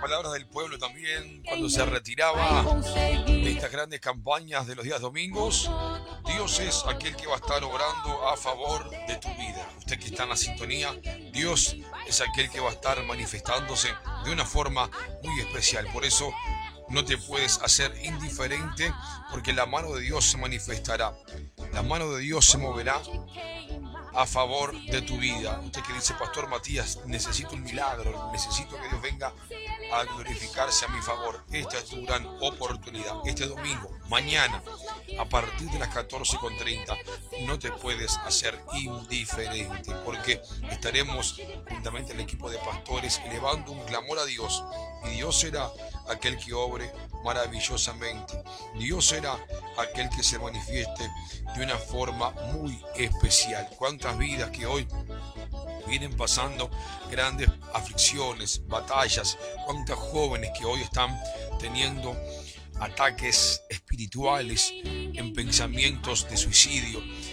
palabras del pueblo también cuando se retiraba de estas grandes campañas de los días domingos. Dios es aquel que va a estar obrando a favor de tu vida. Usted que está en la sintonía, Dios es aquel que va a estar manifestándose de una forma muy especial. Por eso no te puedes hacer indiferente, porque la mano de Dios se manifestará. La mano de Dios se moverá a favor de tu vida. Usted que dice, Pastor Matías, necesito un milagro, necesito que Dios venga a glorificarse a mi favor. Esta es tu gran oportunidad. Este domingo, mañana, a partir de las 14:30, no te puedes hacer indiferente, porque estaremos juntamente el equipo de pastores elevando un clamor a Dios, y Dios será aquel que obre maravillosamente. Dios será aquel que se manifieste de una forma muy especial. Cuántas vidas que hoy vienen pasando grandes aflicciones, batallas, cuántas jóvenes que hoy están teniendo ataques espirituales en pensamientos de suicidio,